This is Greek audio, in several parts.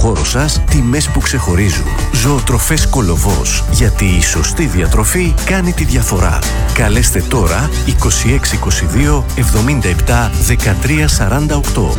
χώρο σας τιμές που ξεχωρίζουν. Ζωοτροφές Κολοβός, γιατί η σωστή διατροφή κάνει τη διαφορά. Καλέστε τώρα 2622 77 1348.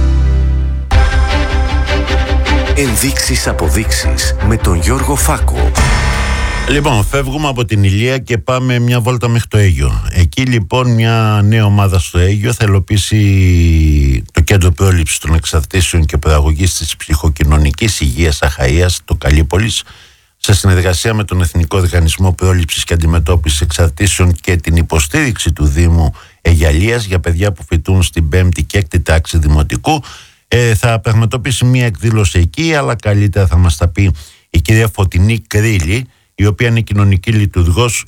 Ενδείξεις αποδείξεις με τον Γιώργο Φάκο. Λοιπόν, φεύγουμε από την Ηλία και πάμε μια βόλτα μέχρι το Αίγιο. Εκεί λοιπόν μια νέα ομάδα στο Αίγιο θα υλοποιήσει το Κέντρο Πρόληψης των Εξαρτήσεων και Προαγωγής της Ψυχοκοινωνικής Υγείας Αχαΐας, το Καλύπολης, σε συνεργασία με τον Εθνικό Οργανισμό Πρόληψης και Αντιμετώπισης Εξαρτήσεων και την υποστήριξη του Δήμου Αιγιαλίας για παιδιά που φοιτούν στην 5η και 6η τάξη δημοτικού. Θα πραγματοποιήσει μια εκδήλωση εκεί, αλλά καλύτερα θα μας τα πει η κυρία Φωτεινή Κρύλη, η οποία είναι κοινωνική λειτουργός,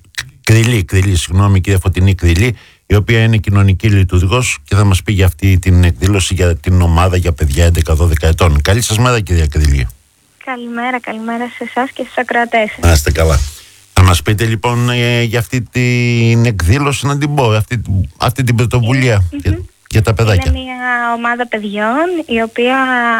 κυρία Φωτεινή Κρύλη, η οποία είναι κοινωνική λειτουργός και θα μας πει για αυτή την εκδήλωση για την ομάδα για παιδιά 11-12 ετών. Καλή σας μέρα, κυρία Κρύλη. Καλημέρα σε εσάς και στους ακροατές. Να είστε καλά. Θα μας πείτε λοιπόν για αυτή την εκδήλωση, να την πω, αυτή την πρωτοβουλία για τα παιδάκια. Είναι μια ομάδα παιδιών η οποία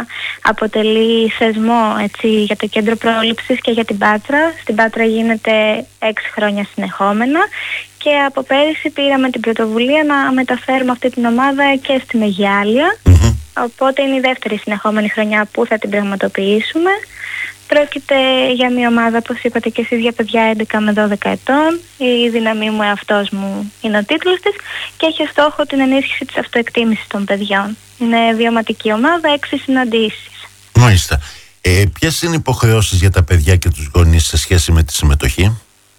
αποτελεί θεσμό για το Κέντρο Πρόληψης και για την Πάτρα. Στην Πάτρα γίνεται 6 χρόνια συνεχόμενα και από πέρυσι πήραμε την πρωτοβουλία να μεταφέρουμε αυτή την ομάδα και στην Αιγιάλια. Οπότε είναι η δεύτερη συνεχόμενη χρονιά που θα την πραγματοποιήσουμε. Πρόκειται για μια ομάδα, όπως είπατε και εσείς, για παιδιά 11 με 12 ετών. Η δύναμή μου εαυτός μου είναι ο τίτλος της και έχει στόχο την ενίσχυση της αυτοεκτίμησης των παιδιών. Είναι βιωματική ομάδα, 6 συναντήσεις. Μάλιστα. Ποιες είναι οι υποχρεώσεις για τα παιδιά και τους γονείς σε σχέση με τη συμμετοχή?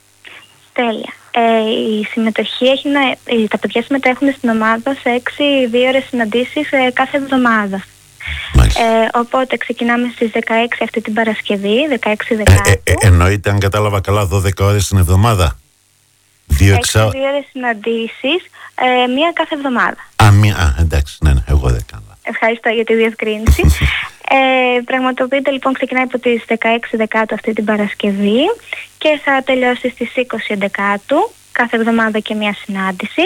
Τέλεια. Η συμμετοχή τα παιδιά συμμετέχουν στην ομάδα σε 6 2ωρες συναντήσεις κάθε εβδομάδα. Οπότε ξεκινάμε στις 16 αυτή την Παρασκευή, 16 Δεκάτου. Εννοείται, αν κατάλαβα καλά, 12 ώρες την εβδομάδα. 6 2ωρες συναντήσεις, μία κάθε εβδομάδα. Εντάξει, ναι, εγώ δεν κάνω. Ευχαριστώ για τη διευκρίνηση. Πραγματοποιείται λοιπόν, ξεκινάει από τις 16 Δεκάτου αυτή την Παρασκευή και θα τελειώσει στις 20 Δεκάτου. Κάθε εβδομάδα και μια συνάντηση.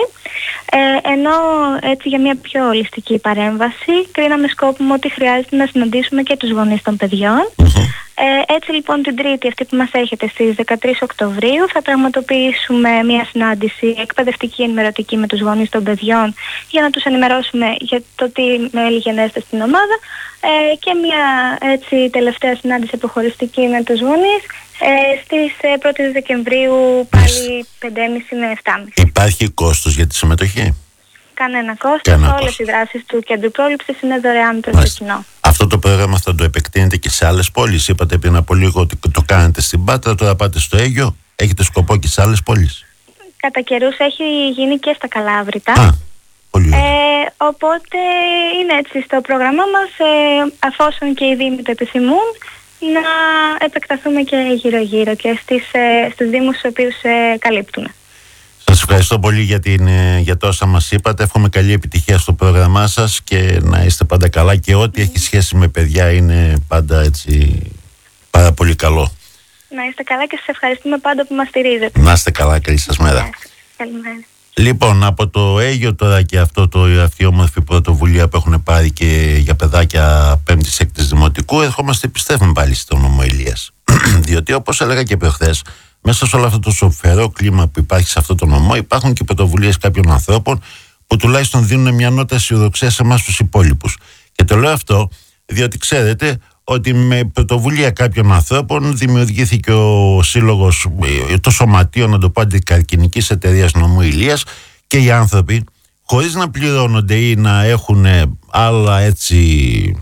Ενώ έτσι για μια πιο ολιστική παρέμβαση κρίναμε σκόπιμο ότι χρειάζεται να συναντήσουμε και τους γονείς των παιδιών. Έτσι λοιπόν την Τρίτη, αυτή που μας έρχεται, στις 13 Οκτωβρίου, θα πραγματοποιήσουμε μια συνάντηση εκπαιδευτική ενημερωτική με τους γονείς των παιδιών για να τους ενημερώσουμε για το τι μέλη γενέστε στην ομάδα και μια έτσι τελευταία συνάντηση αποχωριστική με τους γονείς στις 1η Δεκεμβρίου, πάλι 5.30 με 7.30. Υπάρχει κόστος για τη συμμετοχή? Κανένα κόστος. Όλες οι δράσεις του Κέντρου Πρόληψης είναι δωρεάν προς το κοινό. Αυτό το πρόγραμμα θα το επεκτείνετε και σε άλλες πόλεις? Είπατε πριν από λίγο ότι το κάνετε στην Πάτρα, τώρα πάτε στο Αίγιο. Έχετε σκοπό και σε άλλες πόλεις? Κατά καιρούς έχει γίνει και στα Καλάβρητα. Πολύ ωραία. Οπότε είναι έτσι στο πρόγραμμά μας, αφόσον και οι Δήμοι το επιθυμούν, να επεκταθούμε και γύρω-γύρω και στους Δήμους τους οποίους καλύπτουμε. Σας ευχαριστώ πολύ για το όσα μας είπατε. Εύχομαι καλή επιτυχία στο πρόγραμμά σας και να είστε πάντα καλά, και ό,τι έχει σχέση με παιδιά είναι πάντα έτσι πάρα πολύ καλό. Να είστε καλά και σας ευχαριστούμε πάντα που μας στηρίζετε. Να είστε καλά, καλή σας μέρα. Καλημέρα. Λοιπόν, από το Αίγιο τώρα και αυτή η όμορφη πρωτοβουλία που έχουν πάρει και για παιδάκια 5ης-6ης δημοτικού, ερχόμαστε, πιστεύουμε, πάλι στον νομό Ηλίας. Διότι, όπως έλεγα και προχθές, μέσα σε όλο αυτό το σοφερό κλίμα που υπάρχει σε αυτό το νομό, υπάρχουν και πρωτοβουλίες κάποιων ανθρώπων που τουλάχιστον δίνουν μια νότα αισιοδοξία σε εμάς τους υπόλοιπους. Και το λέω αυτό διότι ξέρετε ότι με πρωτοβουλία κάποιων ανθρώπων δημιουργήθηκε ο σύλλογος, το σωματείο, να το πω, αντικαρκινικής εταιρείας νομού Ηλίας, και οι άνθρωποι, χωρίς να πληρώνονται ή να έχουν άλλα έτσι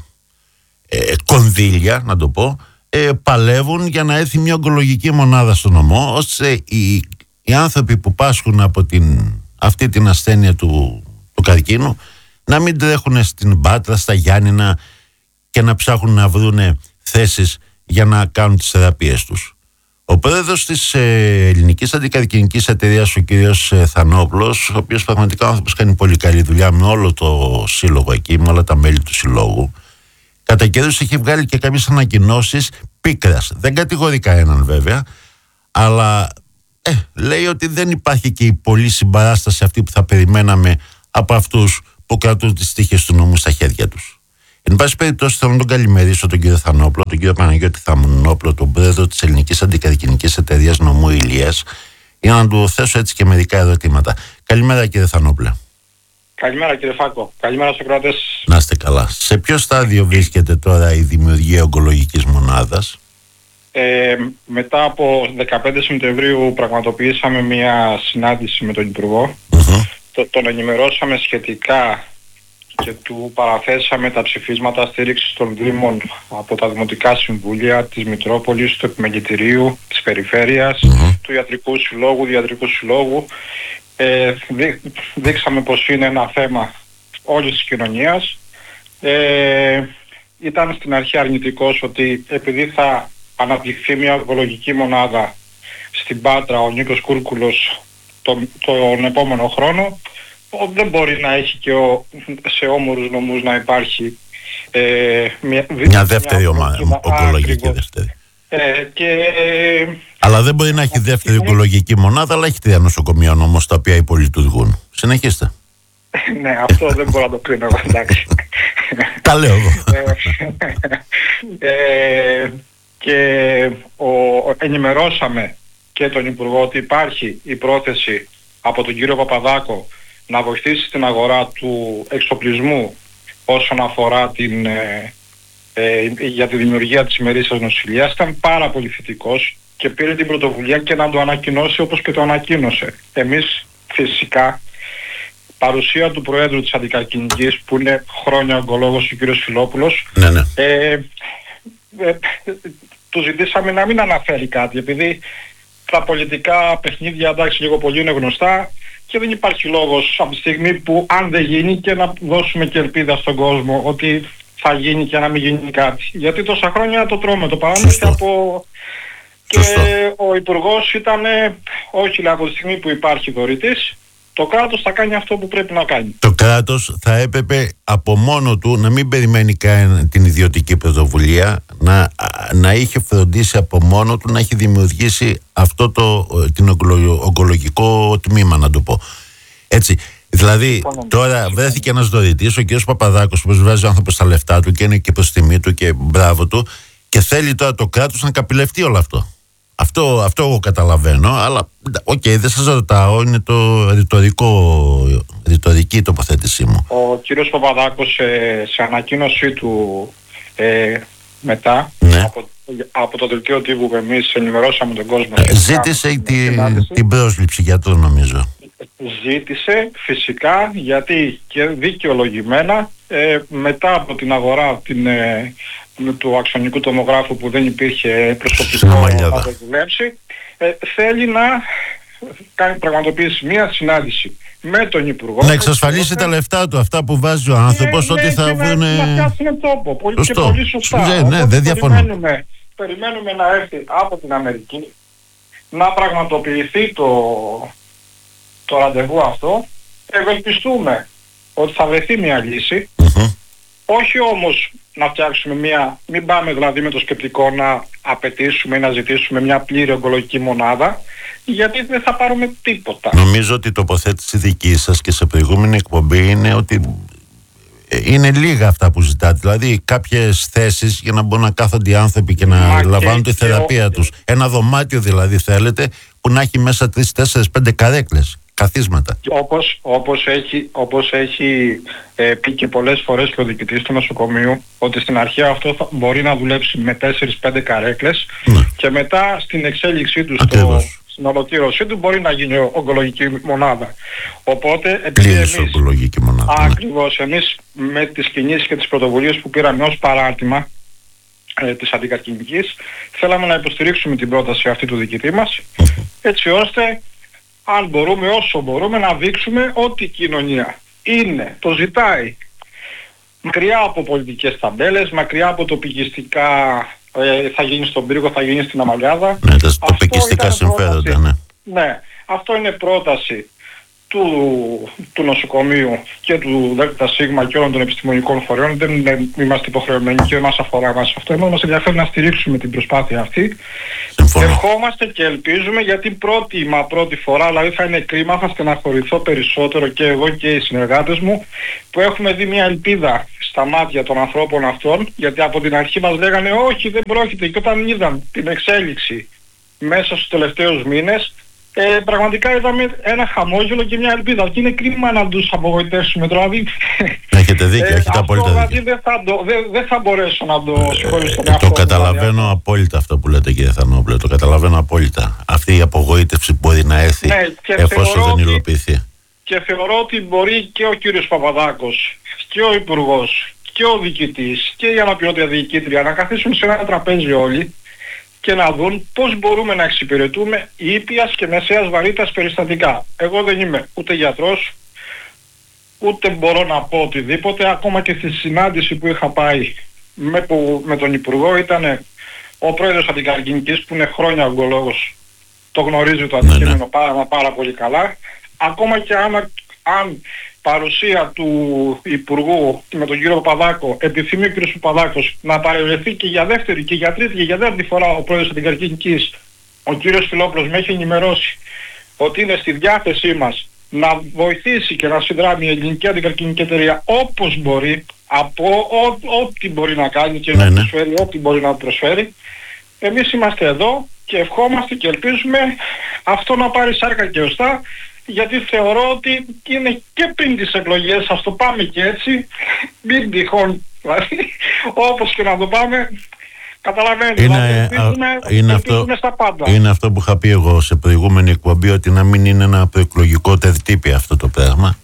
κονδύλια, να το πω, παλεύουν για να έρθει μια ογκολογική μονάδα στο νομό, ώστε οι άνθρωποι που πάσχουν από αυτή την ασθένεια του καρκίνου να μην τρέχουν στην Πάτρα, στα Γιάννηνα και να ψάχνουν να βρουν θέσεις για να κάνουν τις θεραπείες τους. Ο πρόεδρος της Ελληνικής Αντικαρκινικής Εταιρείας, ο κύριος Θανόπλος, ο οποίος πραγματικά ο άνθρωπος κάνει πολύ καλή δουλειά με όλο το σύλλογο εκεί, με όλα τα μέλη του συλλόγου, κατά καιρούς έχει βγάλει και κάποιες ανακοινώσεις πίκρας. Δεν κατηγορεί κανέναν βέβαια, αλλά λέει ότι δεν υπάρχει και η πολλή συμπαράσταση αυτή που θα περιμέναμε από αυτούς που κρατούν τις τύχες του νόμου στα χέρια τους. Εν πάση περιπτώσει, θέλω να τον καλημερίσω τον κύριο Θανόπλο, τον κύριο Παναγιώτη Θανόπλο, τον πρόεδρο της Ελληνικής Αντικαρκυνικής Εταιρείας Νομού Ηλίας, για να του θέσω έτσι και μερικά ερωτήματα. Καλημέρα, κύριε Θανόπλε. Καλημέρα, κύριε Φάκο. Καλημέρα στους ακροατές. Να είστε καλά. Σε ποιο στάδιο βρίσκεται τώρα η δημιουργία ογκολογικής μονάδας? Μετά από 15 Σεπτεμβρίου πραγματοποιήσαμε μια συνάντηση με τον Υπουργό. Τον ενημερώσαμε σχετικά και του παραθέσαμε τα ψηφίσματα στήριξης των Δήμων από τα Δημοτικά Συμβούλια της Μητρόπολης, του Επιμελητηρίου, της Περιφέρειας, του Ιατρικού Συλλόγου, Διατρικού Συλλόγου. Δείξαμε πως είναι ένα θέμα όλης της κοινωνίας. Ήταν στην αρχή αρνητικός ότι επειδή θα αναπτυχθεί μια ογκολογική μονάδα στην Πάτρα, ο Νίκος Κούρκουλος τον επόμενο χρόνο, δεν μπορεί να έχει και σε όμορους νομούς να υπάρχει μια δεύτερη ομάδα, ογκολογική δεύτερη. Αλλά δεν μπορεί να έχει δεύτερη ογκολογική μονάδα, αλλά έχει 3 νοσοκομεία όμως τα οποία υπολειτουργούν. Συνεχίστε. Ναι, αυτό δεν μπορώ να το κρίνω εγώ, εντάξει. Τα λέω εγώ. Και ενημερώσαμε και τον Υπουργό ότι υπάρχει η πρόθεση από τον κύριο Παπαδάκο να βοηθήσει στην αγορά του εξοπλισμού όσον αφορά για τη δημιουργία της ημερήσιας νοσηλείας. Ήταν πάρα πολύ θετικός και πήρε την πρωτοβουλία και να το ανακοινώσει όπως και το ανακοίνωσε. Εμείς φυσικά, παρουσία του Προέδρου της Αντικαρκυνικής, που είναι χρόνια ογκολόγος, ο κύριος Φιλόπουλος, του ζητήσαμε να μην αναφέρει κάτι, επειδή τα πολιτικά παιχνίδια, εντάξει, λίγο πολύ είναι γνωστά και δεν υπάρχει λόγος από τη στιγμή που αν δεν γίνει και να δώσουμε και ελπίδα στον κόσμο ότι θα γίνει και να μην γίνει κάτι. Γιατί τόσα χρόνια το τρώμε το παράμετρο από... Και ο Υπουργός ήταν, όχι από τη στιγμή που υπάρχει δωρητής, το κράτος θα κάνει αυτό που πρέπει να κάνει. Το κράτος θα έπρεπε από μόνο του να μην περιμένει καν την ιδιωτική πρωτοβουλία, να είχε φροντίσει από μόνο του να έχει δημιουργήσει αυτό την ογκολογικό τμήμα, να το πω. Έτσι. Δηλαδή, τώρα βρέθηκε ένας δωρητής, ο κ. Παπαδάκος, που βγάζει ο άνθρωπος τα λεφτά του και είναι και προς τιμή του και μπράβο του, και θέλει τώρα το κράτος να καπηλευτεί όλο αυτό. Αυτό εγώ καταλαβαίνω, αλλά δεν σας ρωτάω, είναι το ρητορική τοποθέτησή μου. Ο κύριος Παπαδάκος σε ανακοίνωσή του μετά, από το δελτίο τύπου που εμείς ενημερώσαμε τον κόσμο, ζήτησε την πρόσληψη γιατρού, νομίζω. Ζήτησε φυσικά, γιατί και δικαιολογημένα μετά από την αγορά του αξονικού τομογράφου που δεν υπήρχε προσωπικό να το δουλέψει, θέλει να πραγματοποιήσει μια συνάντηση με τον Υπουργό. Να εξασφαλίσει τα λεφτά του, αυτά που βάζει ο άνθρωπος, ότι θα βρουν... Να πιάσουν τόπο, πολύ και πολύ σωστά. Δεν διαφωνώ. Περιμένουμε να έρθει από την Αμερική, να πραγματοποιηθεί το ραντεβού αυτό. Ευελπιστούμε ότι θα βρεθεί μια λύση. Όχι όμως να φτιάξουμε μην πάμε δηλαδή με το σκεπτικό να απαιτήσουμε ή να ζητήσουμε μια πλήρη ογκολογική μονάδα, γιατί δεν θα πάρουμε τίποτα. Νομίζω ότι η τοποθέτηση δική σας και σε προηγούμενη εκπομπή είναι ότι είναι λίγα αυτά που ζητάτε. Δηλαδή κάποιες θέσεις για να μπορούν να κάθονται οι άνθρωποι και να λαμβάνουν τη θεραπεία τους. Ένα δωμάτιο δηλαδή θέλετε που να έχει μέσα 3, 4, 5 καρέκλες. Καθίσματα. Όπως έχει πει και πολλές φορές και ο διοικητής του νοσοκομείου, ότι στην αρχή αυτό μπορεί να δουλέψει με 4-5 καρέκλες και μετά στην εξέλιξή του, στην ολοκλήρωσή του, μπορεί να γίνει ογκολογική μονάδα. Οπότε πλήρης ογκολογική μονάδα. Ακριβώς, εμείς με τις κινήσεις και τις πρωτοβουλίες που πήραμε ως παράρτημα της Αντικαρκυνικής, θέλαμε να υποστηρίξουμε την πρόταση αυτή του διοικητή μας, έτσι ώστε αν μπορούμε, όσο μπορούμε, να δείξουμε ότι η κοινωνία το ζητάει. Μακριά από πολιτικές ταμπέλες, μακριά από τοπικιστικά, θα γίνει στον Πύργο, θα γίνει στην Αμαλιάδα. Ναι, τα τοπικιστικά συμφέροντα, ναι. Ναι, αυτό είναι πρόταση του νοσοκομείου και του ΔΣ και όλων των επιστημονικών φορέων. Δεν είμαστε υποχρεωμένοι και δεν μας αφορά μας αυτό. Εμείς μας ενδιαφέρει να στηρίξουμε την προσπάθεια αυτή. Ευχόμαστε και ελπίζουμε, γιατί πρώτη φορά, δηλαδή θα είναι κρίμα, θα στεναχωρηθώ περισσότερο και εγώ και οι συνεργάτες μου, που έχουμε δει μια ελπίδα στα μάτια των ανθρώπων αυτών, γιατί από την αρχή μας λέγανε όχι, δεν πρόκειται, και όταν είδαν την εξέλιξη μέσα στους τελευταίους μήνες, πραγματικά είδαμε ένα χαμόγελο και μια ελπίδα. Και είναι κρίμα να τους απογοητεύσουμε. Δηλαδή, έχετε δίκιο, έχετε απόλυτα δίκιο. Δηλαδή δεν θα μπορέσω να το συγχωρήσω. Το καταλαβαίνω απόλυτα αυτό που λέτε, κύριε Θανόπουλε. Το καταλαβαίνω απόλυτα. Αυτή η απογοήτευση μπορεί να έρθει, ναι, εφόσον δεν υλοποιηθεί. Και θεωρώ ότι μπορεί και ο κύριος Παπαδάκος και ο Υπουργός και ο Διοικητής και η αναπληρωτή διοικήτρια να καθίσουν σε ένα τραπέζι όλοι και να δουν πώς μπορούμε να εξυπηρετούμε ήπιας και μεσαίας βαρύτητας περιστατικά. Εγώ δεν είμαι ούτε γιατρός, ούτε μπορώ να πω οτιδήποτε. Ακόμα και στη συνάντηση που είχα πάει με τον Υπουργό, ήταν ο πρόεδρος αντικαρκυνικής, που είναι χρόνια ογκολόγος, το γνωρίζει το αντικείμενο πάρα πολύ καλά. Ακόμα και αν παρουσία του Υπουργού με τον κύριο Παπαδάκο επιθυμεί ο κύριος Παπαδάκος να παρευρεθεί και για δεύτερη και για τρίτη και για τέταρτη φορά ο πρόεδρος αντικαρκυνικής, ο κύριος Φιλόπουλος με έχει ενημερώσει ότι είναι στη διάθεσή μας να βοηθήσει και να συνδράμει η ελληνική αντικαρκυνική εταιρεία όπως μπορεί, από ό,τι μπορεί να κάνει και να προσφέρει, ό,τι μπορεί να προσφέρει. Εμείς είμαστε εδώ και ευχόμαστε και ελπίζουμε αυτό να πάρει σάρκα και οστά, γιατί θεωρώ ότι είναι και πριν τις εκλογές, ας το πάμε και έτσι, μην τυχόν, δηλαδή, όπως και να το πάμε, καταλαβαίνετε, ελπίζουμε στα πάντα. Είναι αυτό που είχα πει εγώ σε προηγούμενη εκπομπή, ότι να μην είναι ένα προεκλογικό τερτύπι αυτό το πράγμα.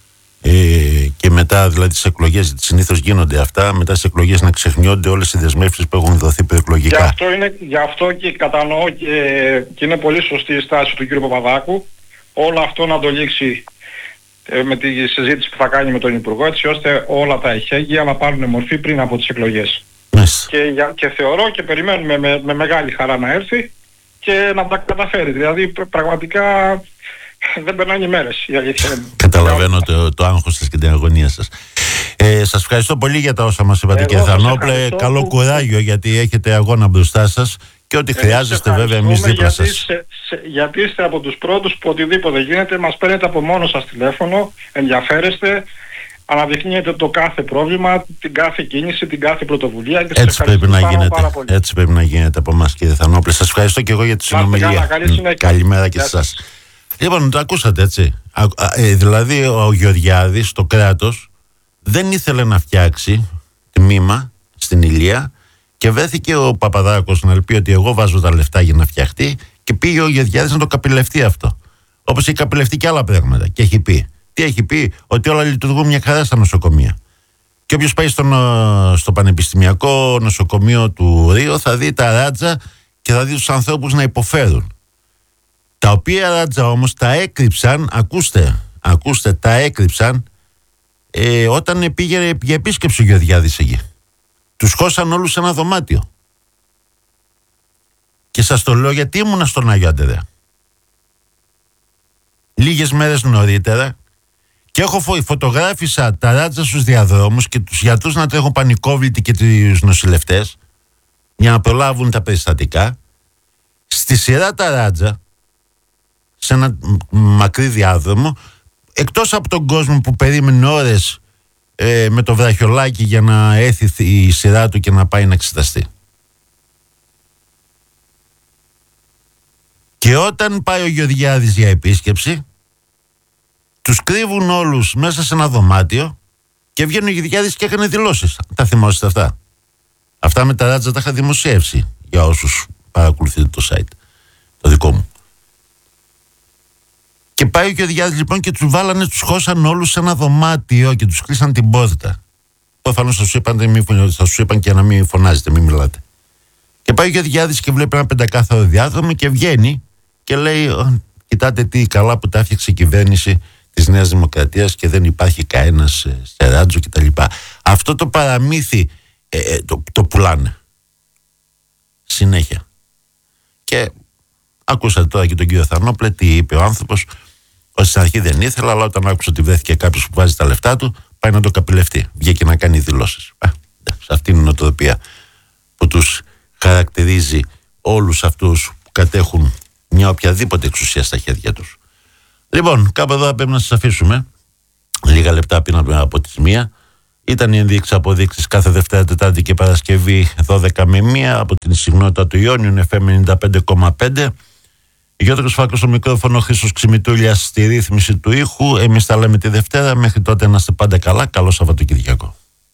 Και μετά, δηλαδή, τις εκλογές, συνήθως γίνονται αυτά, μετά τις εκλογές να ξεχνιόνται όλες οι δεσμεύσεις που έχουν δοθεί προεκλογικά. Γι' αυτό και κατανοώ και είναι πολύ σωστή η στάση του κ. Παπαδάκου, όλο αυτό να το λήξει με τη συζήτηση που θα κάνει με τον Υπουργό, έτσι ώστε όλα τα εχέγγυα να πάρουν μορφή πριν από τις εκλογές. Και θεωρώ και περιμένουμε με μεγάλη χαρά να έρθει και να τα καταφέρει. Δηλαδή πραγματικά δεν περνάνε οι μέρες, η αλήθεια. Καταλαβαίνω το άγχος σας και την αγωνία σας. Σας ευχαριστώ πολύ για τα όσα μας είπατε, κύριε Θανόπουλε. Καλό κουράγιο, γιατί έχετε αγώνα μπροστά σας. Και ό,τι χρειάζεστε, βέβαια, εμείς δίπλα σας. Γιατί είστε από τους πρώτους που οτιδήποτε γίνεται μας παίρνετε από μόνο σας τηλέφωνο, ενδιαφέρεστε, αναδεικνύετε το κάθε πρόβλημα, την κάθε κίνηση, την κάθε πρωτοβουλία. Και έτσι πρέπει να γίνεται. Έτσι πρέπει να γίνεται από εμάς, κύριε Θανόπουλε. Σας ευχαριστώ και εγώ για τη συνομιλία. Καλημέρα και σε εσάς. Λοιπόν, το ακούσατε, έτσι. Δηλαδή, ο Γεωργιάδης, το κράτος, δεν ήθελε να φτιάξει τμήμα στην Ηλεία. Και βρέθηκε ο Παπαδάκος να πει ότι εγώ βάζω τα λεφτά για να φτιαχτεί, και πήγε ο Γεωργιάδης να το καπηλευτεί αυτό. Όπως έχει καπηλευτεί και άλλα πράγματα. Και έχει πει. Τι έχει πει? Ότι όλα λειτουργούν μια χαρά στα νοσοκομεία. Και όποιος πάει στο πανεπιστημιακό νοσοκομείο του Ρίο θα δει τα ράτζα και θα δει τους ανθρώπους να υποφέρουν. Τα οποία ράτζα όμως τα έκρυψαν, ακούστε, τα έκρυψαν όταν πήγε για επίσκεψη ο Γεωργιάδης εκεί. Τους χώσαν όλους σε ένα δωμάτιο. Και σας το λέω γιατί ήμουνα στον Άγιο Αντερέα. Λίγες μέρες νωρίτερα, και φωτογράφησα τα ράτζα στους διαδρόμους και τους γιατρούς να τρέχουν πανικόβλητοι και τους νοσηλευτές για να προλάβουν τα περιστατικά. Στη σειρά τα ράτζα, σε ένα μακρύ διάδρομο, εκτός από τον κόσμο που περίμενε ώρες με το βραχιολάκι για να έρθει η σειρά του και να πάει να εξεταστεί. Και όταν πάει ο Γεωργιάδης για επίσκεψη, τους κρύβουν όλους μέσα σε ένα δωμάτιο και βγαίνει ο Γεωργιάδης και έκανε δηλώσεις. Τα θυμόσαστε αυτά? Αυτά με τα ράτζα τα είχα δημοσιεύσει για όσους παρακολουθείτε το site, το δικό μου. Και πάει ο Γεωργιάδης λοιπόν και τους βάλανε, τους χώσαν όλους σε ένα δωμάτιο και τους κλείσαν την πόρτα. Προφανώς θα σου είπαν και να μην φωνάζετε, μην μιλάτε. Και πάει ο Γεωργιάδης και βλέπει ένα πεντακάθαρο διάδρομο και βγαίνει και λέει: κοιτάτε τι καλά που τα έφτιαξε η κυβέρνηση της Νέας Δημοκρατίας και δεν υπάρχει κανένας σε ράτζο κτλ. Αυτό το παραμύθι το πουλάνε συνέχεια. Και ακούσατε τώρα και τον κύριο Θανόπουλε τι είπε ο άνθρωπος, ότι στην αρχή δεν ήθελα, αλλά όταν άκουσε ότι βρέθηκε κάποιος που βάζει τα λεφτά του, πάει να το καπηλευτεί. Βγήκε να κάνει δηλώσεις. Αυτή είναι η νοοτροπία που τους χαρακτηρίζει όλους αυτούς που κατέχουν μια οποιαδήποτε εξουσία στα χέρια τους. Λοιπόν, κάπου εδώ πρέπει να σας αφήσουμε. Λίγα λεπτά πριν από τις 1. Ήταν οι ενδείξεις αποδείξεις κάθε Δευτέρα, Τετάρτη και Παρασκευή 12 με 1 από την συχνότητα του Ιόνιου FM 95,5. Γιώργος Φάκος στο μικρόφωνο, Χρήστος Ξημητούλιας στη ρύθμιση του ήχου. Εμείς τα λέμε τη Δευτέρα. Μέχρι τότε να είστε πάντα καλά. Καλό Σαββατοκυριακό.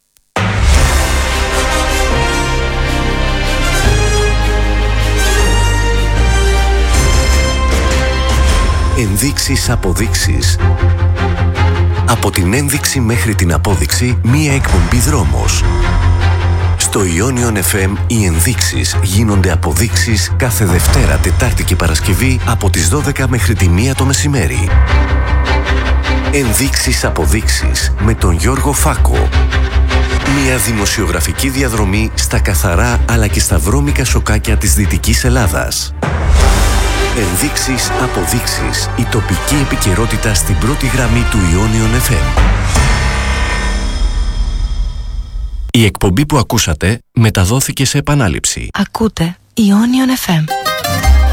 Ενδείξεις αποδείξεις. Από την ένδειξη μέχρι την απόδειξη, μία εκπομπή δρόμος. Στο Ionion FM οι ενδείξεις γίνονται αποδείξεις κάθε Δευτέρα, Τετάρτη και Παρασκευή από τις 12 μέχρι τη 1 το μεσημέρι. Ενδείξεις αποδείξεις με τον Γιώργο Φάκο. Μια δημοσιογραφική διαδρομή στα καθαρά αλλά και στα βρώμικα σοκάκια της Δυτικής Ελλάδας. Ενδείξεις αποδείξεις. Η τοπική επικαιρότητα στην πρώτη γραμμή του Ionion FM. Η εκπομπή που ακούσατε μεταδόθηκε σε επανάληψη. Ακούτε Ionion FM.